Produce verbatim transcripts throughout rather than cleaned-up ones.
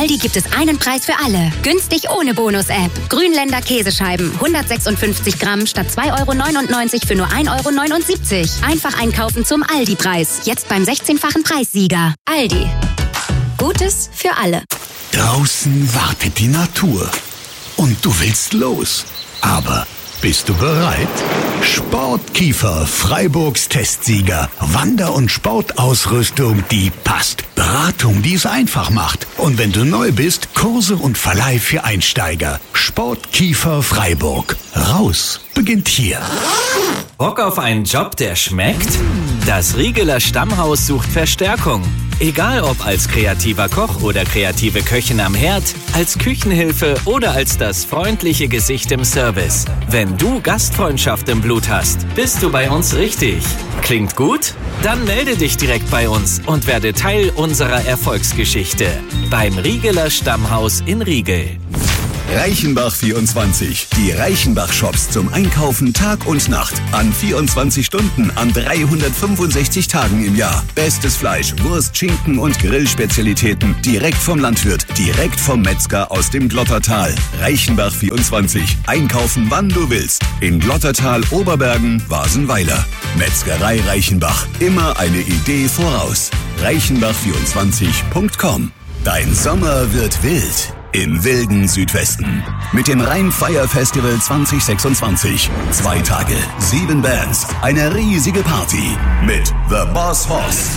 Aldi gibt es einen Preis für alle. Günstig ohne Bonus-App. Grünländer Käsescheiben, hundertsechsundfünfzig Gramm statt zwei Euro neunundneunzig für nur ein Euro neunundsiebzig. Einfach einkaufen zum Aldi-Preis. Jetzt beim sechzehnfachen Preissieger. Aldi. Gutes für alle. Draußen wartet die Natur. Und du willst los. Aber bist du bereit? Sportkiefer, Freiburgs Testsieger. Wander- und Sportausrüstung, die passt. Beratung, die es einfach macht. Und wenn du neu bist, Kurse und Verleih für Einsteiger. Sportkiefer Freiburg. Raus beginnt hier. Bock auf einen Job, der schmeckt? Das Riegeler Stammhaus sucht Verstärkung. Egal ob als kreativer Koch oder kreative Köchin am Herd, als Küchenhilfe oder als das freundliche Gesicht im Service. Wenn du Gastfreundschaft im Blut hast, bist du bei uns richtig. Klingt gut? Dann melde dich direkt bei uns und werde Teil unserer Erfolgsgeschichte. Beim Riegeler Stammhaus in Riegel. Reichenbach vierundzwanzig. Die Reichenbach-Shops zum Einkaufen Tag und Nacht. An vierundzwanzig Stunden, an dreihundertfünfundsechzig Tagen im Jahr. Bestes Fleisch, Wurst, Schinken und Grillspezialitäten. Direkt vom Landwirt, direkt vom Metzger aus dem Glottertal. Reichenbach vierundzwanzig. Einkaufen, wann du willst. In Glottertal, Oberbergen, Wasenweiler. Metzgerei Reichenbach. Immer eine Idee voraus. reichenbach vierundzwanzig punkt com. Dein Sommer wird wild. Im wilden Südwesten. Mit dem Rheinfire Festival zwanzig sechsundzwanzig. Zwei Tage, sieben Bands, eine riesige Party. Mit The Boss Hoss.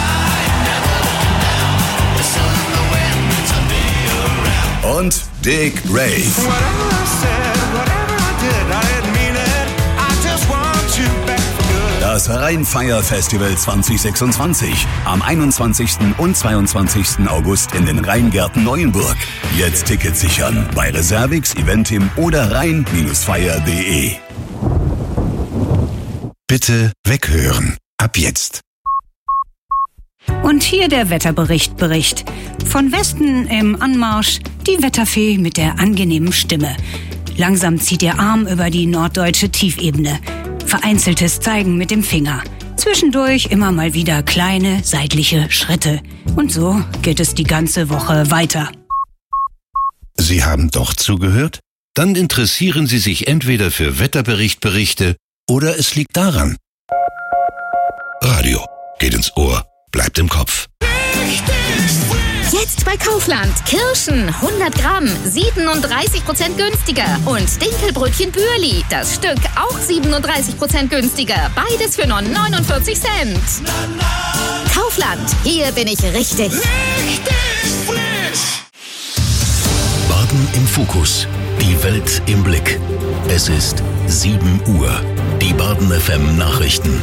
Und Dick Rave. Das Rheinfire Festival zwanzig sechsundzwanzig. Am einundzwanzigsten und zweiundzwanzigsten August in den Rheingärten Neuenburg. Jetzt Tickets sichern bei Reservix, Eventim oder rhein Fire punkt de. Bitte weghören. Ab jetzt. Und hier der Wetterbericht Bericht. Von Westen im Anmarsch die Wetterfee mit der angenehmen Stimme. Langsam zieht ihr Arm über die norddeutsche Tiefebene. Vereinzeltes Zeigen mit dem Finger. Zwischendurch immer mal wieder kleine seitliche Schritte. Und so geht es die ganze Woche weiter. Sie haben doch zugehört? Dann interessieren Sie sich entweder für Wetterberichtberichte oder es liegt daran. Radio geht ins Ohr, bleibt im Kopf. Jetzt bei Kaufland. Kirschen hundert Gramm, siebenunddreißig Prozent günstiger. Und Dinkelbrötchen Bürli, das Stück auch siebenunddreißig Prozent günstiger. Beides für nur neunundvierzig Cent. Kaufland, hier bin ich richtig. Richtig frisch. Baden im Fokus. Die Welt im Blick. Es ist sieben Uhr. Die Baden F M Nachrichten.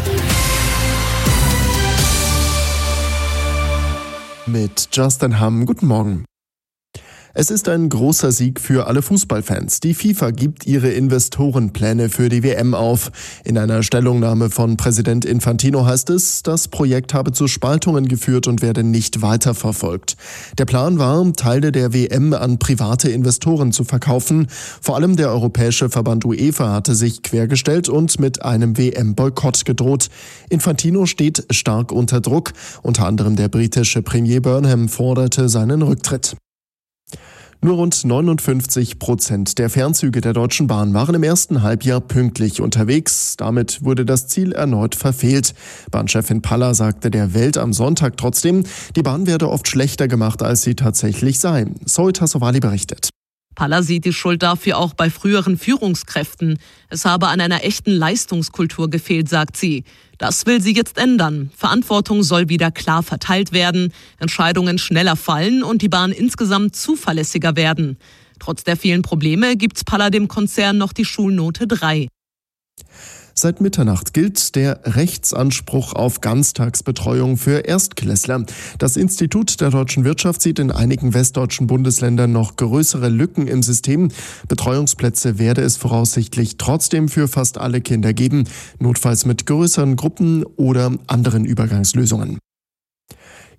Mit Justin Hamm. Guten Morgen. Es ist ein großer Sieg für alle Fußballfans. Die FIFA gibt ihre Investorenpläne für die W M auf. In einer Stellungnahme von Präsident Infantino heißt es, das Projekt habe zu Spaltungen geführt und werde nicht weiterverfolgt. Der Plan war, Teile der W M an private Investoren zu verkaufen. Vor allem der Europäische Verband UEFA hatte sich quergestellt und mit einem W M-Boykott gedroht. Infantino steht stark unter Druck. Unter anderem der britische Premier Burnham forderte seinen Rücktritt. Nur rund neunundfünfzig Prozent der Fernzüge der Deutschen Bahn waren im ersten Halbjahr pünktlich unterwegs. Damit wurde das Ziel erneut verfehlt. Bahnchefin Paller sagte der Welt am Sonntag trotzdem, die Bahn werde oft schlechter gemacht, als sie tatsächlich sei. Zoe Tassovali berichtet. Paller sieht die Schuld dafür auch bei früheren Führungskräften. Es habe an einer echten Leistungskultur gefehlt, sagt sie. Das will sie jetzt ändern. Verantwortung soll wieder klar verteilt werden, Entscheidungen schneller fallen und die Bahn insgesamt zuverlässiger werden. Trotz der vielen Probleme gibt's Paller dem Konzern noch die Schulnote drei. Seit Mitternacht gilt der Rechtsanspruch auf Ganztagsbetreuung für Erstklässler. Das Institut der deutschen Wirtschaft sieht in einigen westdeutschen Bundesländern noch größere Lücken im System. Betreuungsplätze werde es voraussichtlich trotzdem für fast alle Kinder geben, notfalls mit größeren Gruppen oder anderen Übergangslösungen.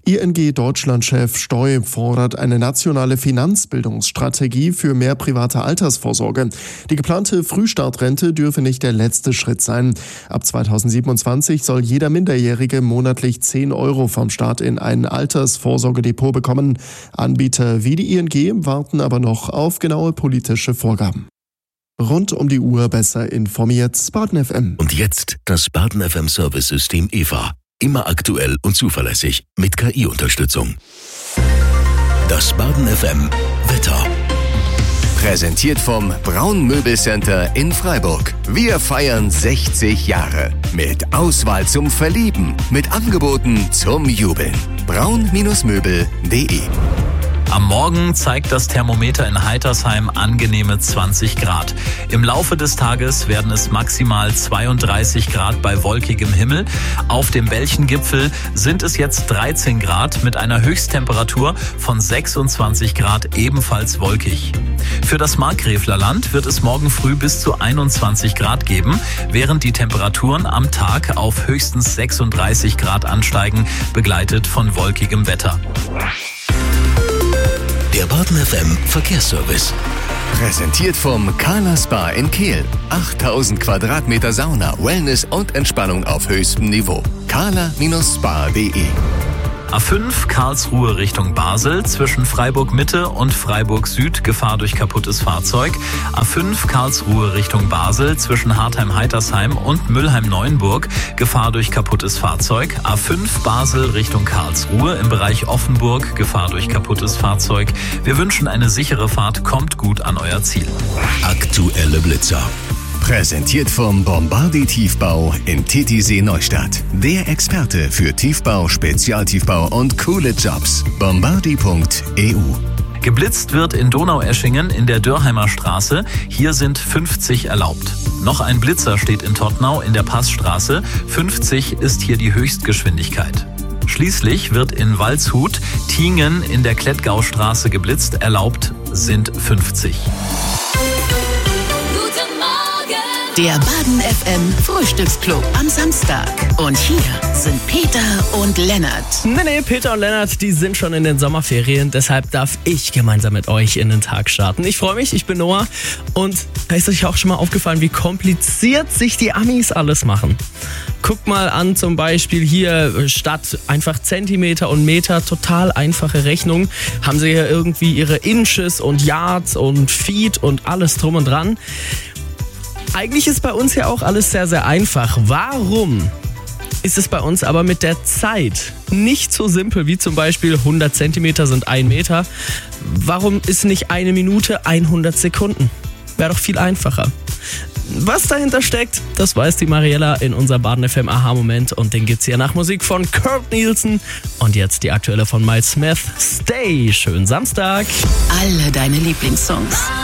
I N G-Deutschland-Chef Steu fordert eine nationale Finanzbildungsstrategie für mehr private Altersvorsorge. Die geplante Frühstartrente dürfe nicht der letzte Schritt sein. Ab zweitausendsiebenundzwanzig soll jeder Minderjährige monatlich zehn Euro vom Staat in ein Altersvorsorgedepot bekommen. Anbieter wie die I N G warten aber noch auf genaue politische Vorgaben. Rund um die Uhr besser informiert, Baden F M. Und jetzt das Baden F M Service-System E V A. Immer aktuell und zuverlässig mit K I-Unterstützung. Das Baden F M Wetter. Präsentiert vom Braun Möbelcenter in Freiburg. Wir feiern sechzig Jahre. Mit Auswahl zum Verlieben. Mit Angeboten zum Jubeln. braun Möbel punkt de. Am Morgen zeigt das Thermometer in Heitersheim angenehme zwanzig Grad. Im Laufe des Tages werden es maximal zweiunddreißig Grad bei wolkigem Himmel. Auf dem Belchengipfel sind es jetzt dreizehn Grad mit einer Höchsttemperatur von sechsundzwanzig Grad, ebenfalls wolkig. Für das Markgräflerland wird es morgen früh bis zu einundzwanzig Grad geben, während die Temperaturen am Tag auf höchstens sechsunddreißig Grad ansteigen, begleitet von wolkigem Wetter. Der Baden F M Verkehrsservice. Präsentiert vom Carla Spa in Kehl. achttausend Quadratmeter Sauna, Wellness und Entspannung auf höchstem Niveau. carla Spa punkt de. A fünf Karlsruhe Richtung Basel, zwischen Freiburg Mitte und Freiburg Süd Gefahr durch kaputtes Fahrzeug. A fünf Karlsruhe Richtung Basel, zwischen Hartheim-Heitersheim und Mülheim-Neuenburg Gefahr durch kaputtes Fahrzeug. A fünf Basel Richtung Karlsruhe im Bereich Offenburg Gefahr durch kaputtes Fahrzeug. Wir wünschen eine sichere Fahrt, kommt gut an euer Ziel. Aktuelle Blitzer. Präsentiert vom Bombardi Tiefbau in Titisee Neustadt. Der Experte für Tiefbau, Spezialtiefbau und coole Jobs. bombardi punkt e u. Geblitzt wird in Donaueschingen in der Dörheimer Straße. Hier sind fünfzig erlaubt. Noch ein Blitzer steht in Todtnau in der Passstraße. fünfzig ist hier die Höchstgeschwindigkeit. Schließlich wird in Waldshut, Tiengen in der Klettgaustraße geblitzt. Erlaubt sind fünfzig. Der Baden F M Frühstücksclub am Samstag. Und hier sind Peter und Lennart. Nee, nee, Peter und Lennart, die sind schon in den Sommerferien. Deshalb darf ich gemeinsam mit euch in den Tag starten. Ich freue mich, ich bin Noah. Und ist euch auch schon mal aufgefallen, wie kompliziert sich die Amis alles machen? Guckt mal an, zum Beispiel hier statt einfach Zentimeter und Meter, total einfache Rechnung, haben sie hier irgendwie ihre Inches und Yards und Feet und alles drum und dran. Eigentlich ist bei uns ja auch alles sehr, sehr einfach. Warum ist es bei uns aber mit der Zeit nicht so simpel wie zum Beispiel hundert Zentimeter sind ein Meter? Warum ist nicht eine Minute hundert Sekunden? Wäre doch viel einfacher. Was dahinter steckt, das weiß die Mariella in unserem Baden F M Aha-Moment. Und den gibt's hier nach Musik von Kurt Nielsen. Und jetzt die aktuelle von Miles Smith, Stay. Schönen Samstag. Alle deine Lieblingssongs.